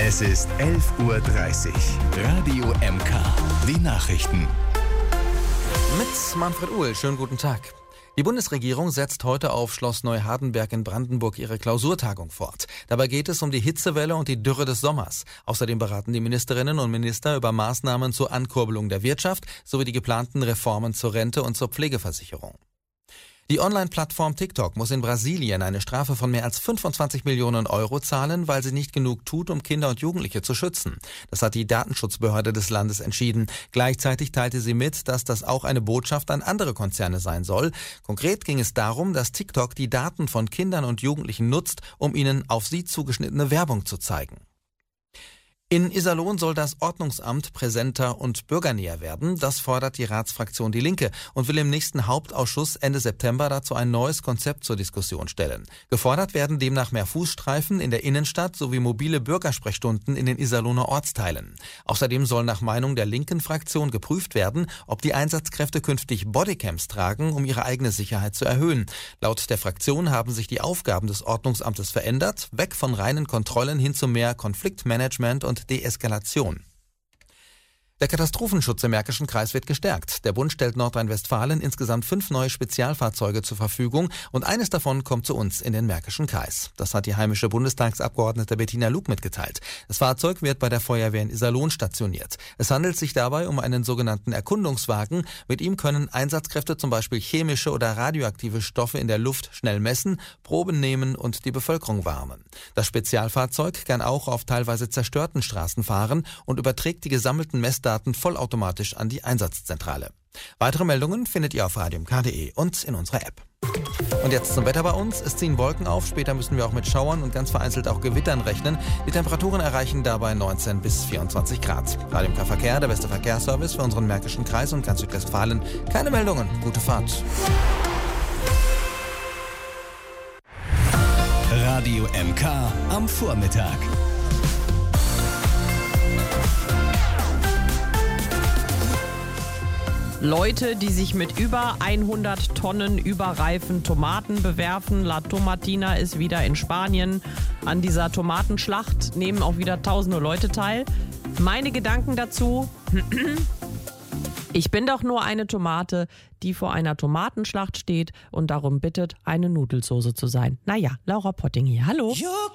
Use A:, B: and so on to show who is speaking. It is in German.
A: Es ist 11:30 Uhr. Radio MK. Die Nachrichten.
B: Mit Manfred Uhl. Schönen guten Tag. Die Bundesregierung setzt heute auf Schloss Neuhardenberg in Brandenburg ihre Klausurtagung fort. Dabei geht es um die Hitzewelle und die Dürre des Sommers. Außerdem beraten die Ministerinnen und Minister über Maßnahmen zur Ankurbelung der Wirtschaft sowie die geplanten Reformen zur Rente und zur Pflegeversicherung. Die Online-Plattform TikTok muss in Brasilien eine Strafe von mehr als 25 Millionen Euro zahlen, weil sie nicht genug tut, um Kinder und Jugendliche zu schützen. Das hat die Datenschutzbehörde des Landes entschieden. Gleichzeitig teilte sie mit, dass das auch eine Botschaft an andere Konzerne sein soll. Konkret ging es darum, dass TikTok die Daten von Kindern und Jugendlichen nutzt, um ihnen auf sie zugeschnittene Werbung zu zeigen. In Iserlohn soll das Ordnungsamt präsenter und bürgernäher werden. Das fordert die Ratsfraktion Die Linke und will im nächsten Hauptausschuss Ende September dazu ein neues Konzept zur Diskussion stellen. Gefordert werden demnach mehr Fußstreifen in der Innenstadt sowie mobile Bürgersprechstunden in den Iserlohner Ortsteilen. Außerdem soll nach Meinung der linken Fraktion geprüft werden, ob die Einsatzkräfte künftig Bodycams tragen, um ihre eigene Sicherheit zu erhöhen. Laut der Fraktion haben sich die Aufgaben des Ordnungsamtes verändert, weg von reinen Kontrollen hin zu mehr Konfliktmanagement und Deeskalation. Der Katastrophenschutz im Märkischen Kreis wird gestärkt. Der Bund stellt Nordrhein-Westfalen insgesamt 5 neue Spezialfahrzeuge zur Verfügung und eines davon kommt zu uns in den Märkischen Kreis. Das hat die heimische Bundestagsabgeordnete Bettina Luke mitgeteilt. Das Fahrzeug wird bei der Feuerwehr in Iserlohn stationiert. Es handelt sich dabei um einen sogenannten Erkundungswagen. Mit ihm können Einsatzkräfte zum Beispiel chemische oder radioaktive Stoffe in der Luft schnell messen, Proben nehmen und die Bevölkerung warnen. Das Spezialfahrzeug kann auch auf teilweise zerstörten Straßen fahren und überträgt die gesammelten Messdaten vollautomatisch an die Einsatzzentrale. Weitere Meldungen findet ihr auf radiomk.de und in unserer App. Und jetzt zum Wetter bei uns. Es ziehen Wolken auf, später müssen wir auch mit Schauern und ganz vereinzelt auch Gewittern rechnen. Die Temperaturen erreichen dabei 19 bis 24 Grad. Radio MK Verkehr, der beste Verkehrsservice für unseren Märkischen Kreis und ganz Südwestfalen. Keine Meldungen, gute Fahrt.
A: Radio MK am Vormittag.
C: Leute, die sich mit über 100 Tonnen überreifen Tomaten bewerfen. La Tomatina ist wieder in Spanien. An dieser Tomatenschlacht nehmen auch wieder tausende Leute teil. Meine Gedanken dazu: Ich bin doch nur eine Tomate, die vor einer Tomatenschlacht steht und darum bittet, eine Nudelsoße zu sein. Naja, Laura Potting hier. Hallo.